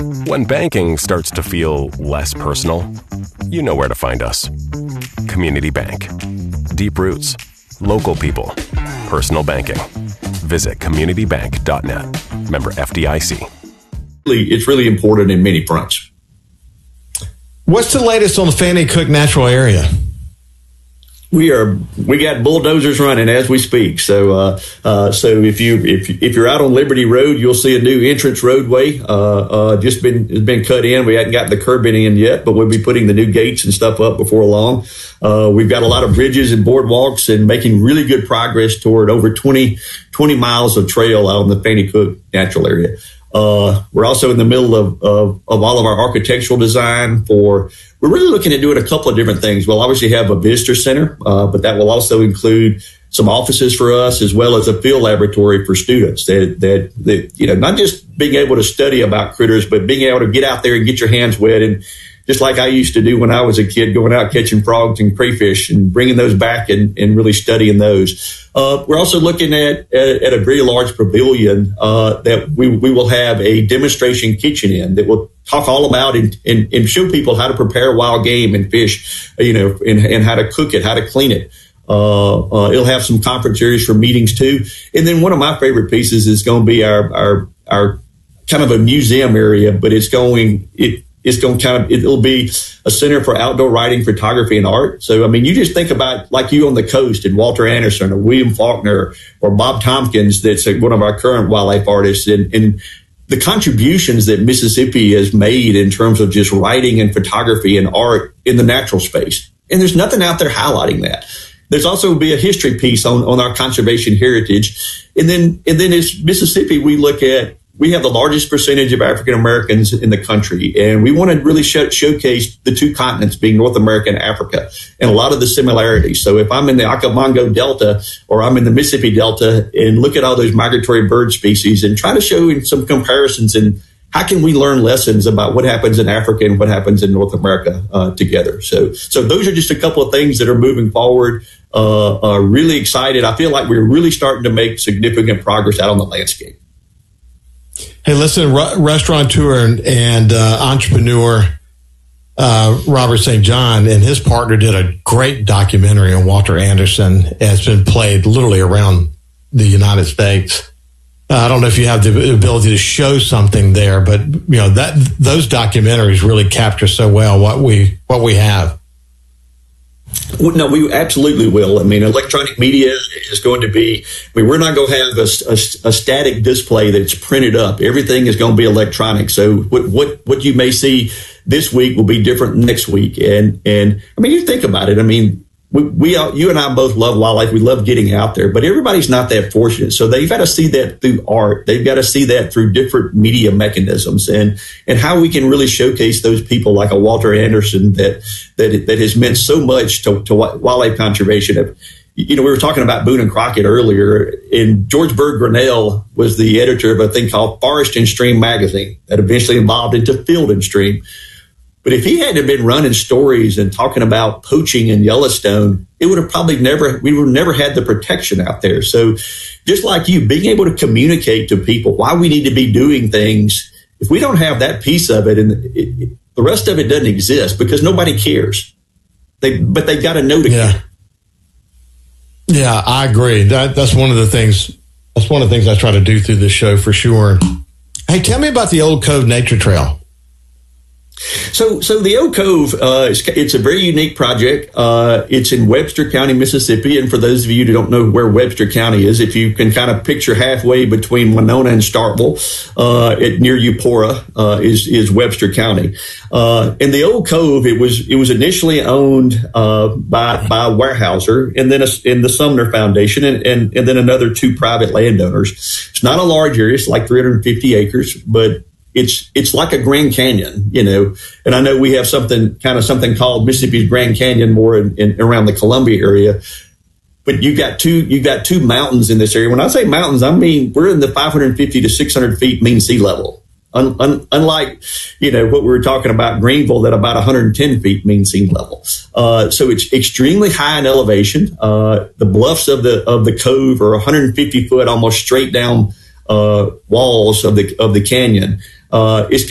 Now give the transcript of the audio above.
When banking starts to feel less personal, you know where to find us. Community Bank. Deep roots, local people, personal banking. Visit communitybank.net. Member FDIC. It's really important in many fronts. What's the latest on the Fannie Cook Natural Area? We got bulldozers running as we speak. So if you're out on Liberty Road, you'll see a new entrance roadway. It's been cut in. We hadn't gotten the curbing in yet, but we'll be putting the new gates and stuff up before long. We've got a lot of bridges and boardwalks and making really good progress toward over 20 miles of trail out on the Fannie Cook Natural Area. We're also in the middle of all of our architectural design we're really looking at doing a couple of different things. We'll obviously have a visitor center, but that will also include some offices for us as well as a field laboratory for students that not just being able to study about critters, but being able to get out there and get your hands wet. And just like I used to do when I was a kid, going out catching frogs and crayfish and bringing those back and really studying those. We're also looking at a very large pavilion that we will have a demonstration kitchen in that will talk all about and show people how to prepare wild game and fish, and how to cook it, how to clean it. It'll have some conference areas for meetings too. And then one of my favorite pieces is going to be our kind of a museum area, but it'll be a center for outdoor writing, photography, and art. So, I mean, you just think about like you on the coast and Walter Anderson or William Faulkner or Bob Tompkins, that's one of our current wildlife artists, and the contributions that Mississippi has made in terms of just writing and photography and art in the natural space. And there's nothing out there highlighting that. There's also be a history piece on our conservation heritage. And then as Mississippi, we have the largest percentage of African Americans in the country, and we want to really showcase the two continents being North America and Africa and a lot of the similarities. So if I'm in the Okavango Delta or I'm in the Mississippi Delta and look at all those migratory bird species and try to show some comparisons and how can we learn lessons about what happens in Africa and what happens in North America together. So those are just a couple of things that are moving forward. Really excited. I feel like we're really starting to make significant progress out on the landscape. Hey, listen, restaurateur and entrepreneur Robert St. John and his partner did a great documentary on Walter Anderson. It's been played literally around the United States. I don't know if you have the ability to show something there, but those documentaries really capture so well what we have. No, we absolutely will. I mean, electronic media is going to be, we're not going to have a static display that's printed up. Everything is going to be electronic. So what you may see this week will be different next week. And I mean, you think about it. I mean, you and I both love wildlife. We love getting out there, but everybody's not that fortunate. So they've got to see that through art. They've got to see that through different media mechanisms and how we can really showcase those people like a Walter Anderson that has meant so much to wildlife conservation. We were talking about Boone and Crockett earlier, and George Bird Grinnell was the editor of a thing called Forest and Stream magazine that eventually evolved into Field and Stream. But if he hadn't been running stories and talking about poaching in Yellowstone, we would have never had the protection out there. So just like you, being able to communicate to people why we need to be doing things, if we don't have that piece of it, and the rest of it doesn't exist because nobody cares. But they've got to know to care. Yeah, I agree. That's one of the things. That's one of the things I try to do through this show for sure. Hey, tell me about the Old Cove Nature Trail. So the Old Cove, it's a very unique project. It's in Webster County, Mississippi. And for those of you who don't know where Webster County is, if you can kind of picture halfway between Winona and Starkville, near Eupora, is Webster County. And the Old Cove, it was initially owned, by Weyerhaeuser and then in the Sumner Foundation and then another two private landowners. It's not a large area. It's like 350 acres, but it's like a Grand Canyon, and I know we have something called Mississippi's Grand Canyon more in around the Columbia area, but you got two mountains in this area. When I say mountains, I mean, we're in the 550 to 600 feet mean sea level. Unlike, what we were talking about Greenville at about 110 feet mean sea level. So it's extremely high in elevation. The bluffs of the cove are 150 foot, almost straight down, walls of the canyon. It's